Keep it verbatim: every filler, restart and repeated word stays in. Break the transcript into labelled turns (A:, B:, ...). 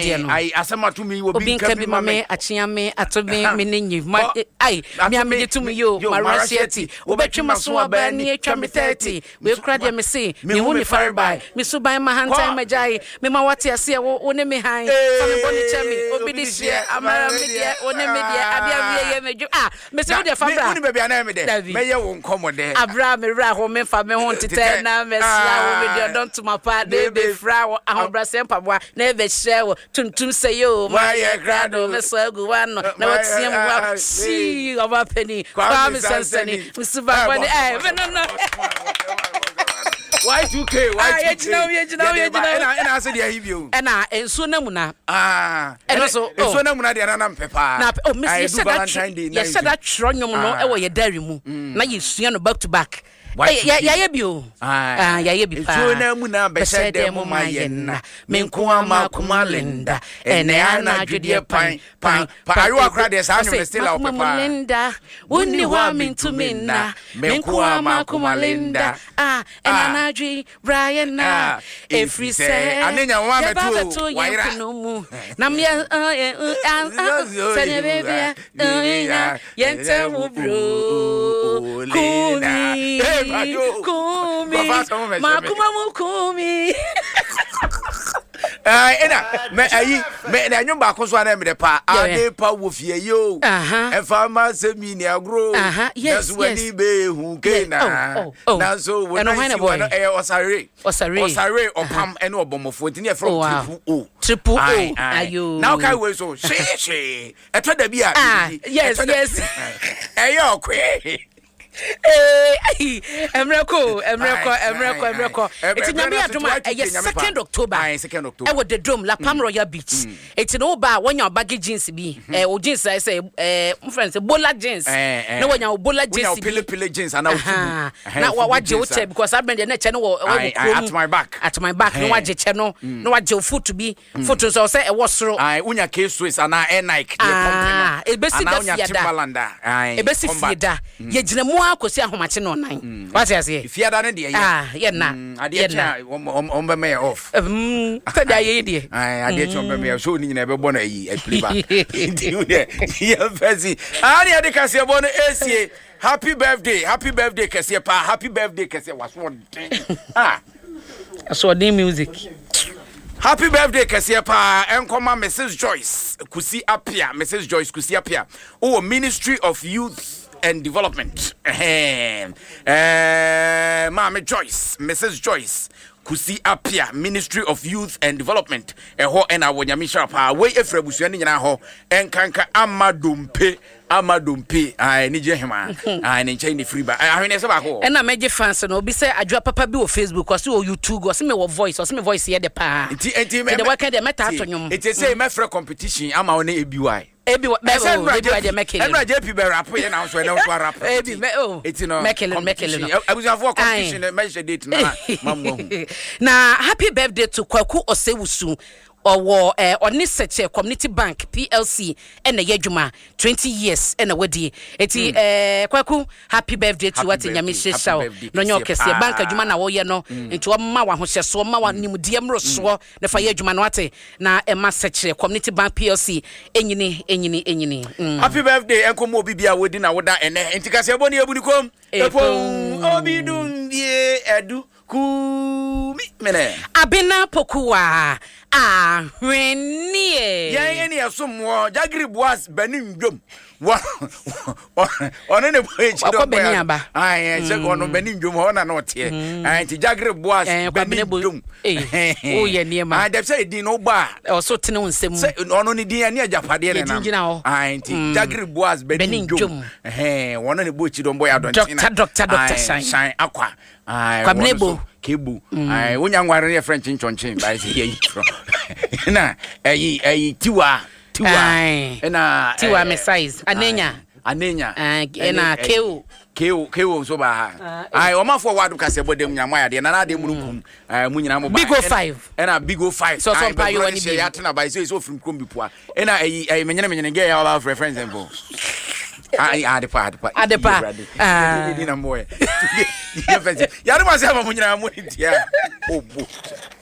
A: de no
B: ai asema to me obi
A: nka bi mame achia me atobe me nenyi ai me amede to me yo marasieti obetwema so aba ni atwa me thirty we kra de me say me hu ni farbai me so ban ma hantan majai me ma wate ase wo ne me han fa me boni chemi obi di hie amara me de wo ne me de abia wie ye meju ah me se wo de fa bra
B: me be bia na me de me ye wo nkomode
A: abra me ra ho me fa me ho tete na me sia wo me de don to my pa de be fra wo ahobra sempa boa na be hye wo tuntum say yo
B: my grado
A: me so agu wano na watie mu wa si oba penny kwa me sansani musuba bani eh me no no
B: Y two K Y two K
A: ah you know you know
B: na na say dey hibio
A: na enso na mu na
B: ah
A: eno so
B: enso na mu na dey na mpepa
A: na oh me say that yes that tronyo mu no e wo ye dairy mu na yesua no back to back ya ya ye bio ah ya ye bi pa
B: enso na mu na be say dem ma yenna menko ama kuma linda ene ana dwede pan pan ayo akra dey sa anyo still up pa
A: linda wonni wa mintu minna menko ama kuma linda ah ene na dwi Brian na every say
B: anenya wa metu
A: waira na me sene baby yente mu bro kumi kumi makuma mu kumi
B: eh ena me ayi me na nyum ba ko so na me de pa ade pa wo fie yo e fa ma se mi ni agro
A: yes
B: wani be hu ke na na so wo na no e osare
A: osare
B: osare opam ene obomofo ntini e from triple o
A: triple o ayo
B: now kai we so she she e to da bia
A: yes yes
B: e yo kwe
A: eh emreko emreko emreko emreko eti nyame adoma e second October
B: ah second October
A: e wo the dome La Palm Royal Beach eti no ba wonya baggy jeans bi eh o jeans I say eh friends bola jeans na wonya bola jeans
B: wonya pele pele jeans ana
A: utubu na waje wo che because I bend the che no wo
B: at my back
A: at my back no waje che no no waje foot bi foot so say e wo soro
B: ah wonya K Swiss ana Air Nike de
A: ah e besi da
B: fiada
A: ah e besi fiada ye gina mu akosi ahomache no nan what you say
B: fiada ne de
A: ah ye na
B: ade cha on be me off
A: mm tada ye de
B: ah ade cha on be me so ni nyina be bo na yi e pliba you there ye fancy ani ade kase bo no esie happy birthday happy birthday kase pa happy birthday kase was one ah
A: so the music
B: happy birthday kase pa enkoma Missus Joyce Kusi Apia Missus Joyce Kusi Apia oh Ministry of Youth and Development eh eh Mama Joyce Missus Joyce Kusi Apia Ministry of Youth and Development eho ena wonyamisha pa we efrabusu ne nyina ho enkanka amadompe amadompe ai ni jehema ai ni nche ni free ba ahwene se ba ko
A: ena meje fans no obi se adwa papa bi o Facebook o se o YouTube o se me wo voice o se me voice ye de pa
B: enti enti me
A: de waka de meta atonyum
B: enti se me free competition ama one ebi why
A: ebi ebi de make
B: e bra je pi be rap ye na so e na so rap
A: ebi me oh
B: eti no
A: mekele mekele no
B: abusafo competition measure date na mammo
A: na happy birthday to Kwaku Osewusu owo eh oni seche community bank P L C ena yedwuma twenty years ena wadi eti eh Kwaku happy birthday to what nyame hyehyao no nyo kese bank adwuma na wo ye no enti wo ma wa hohyeso ma wa nimdie mroso na fa yedwuma no ate na ema seche community bank P L C enyini enyini enyini
B: happy birthday enkomo obi bia wodi na woda ene enti kase ebo ne ebunikom epo obi dum die edu ku mi mene
A: abena pokuwa ah hwenie
B: yan ene asomwo jagri boas benin dwom ono ne boye chi do
A: ba
B: ah eh se ono benin dwom ho na no tie ah ti jagri boas benin dwom
A: eh o ye niema
B: ah de say din no ba
A: o so tene wonsem
B: se ono ne din ani ajapade ne na ah ti jagri boas benin dwom eh ono ne boye chi do boy adontina
A: doctor doctor doctor shine
B: shine akwa ah
A: kwamnebo
B: kebu ai wonya ngware ne french nchonchen ba se yi from na ayi ayi tiwa tiwa na
A: tiwa me size anenya
B: anenya
A: na keu
B: keu keu so ba ai o ma forward ka se bodem nyama ya de na na de munukum ai munyina mo ba
A: big o five
B: na big o five
A: so so pa yo ni
B: bi ya tena ba so so from krombi poa na ayi ayi menyene menyene ge ya ba friends and bo ai adepa adepa
A: adepa
B: ah ni na moye ya fezi ya de ma se ma munyina mo dia obo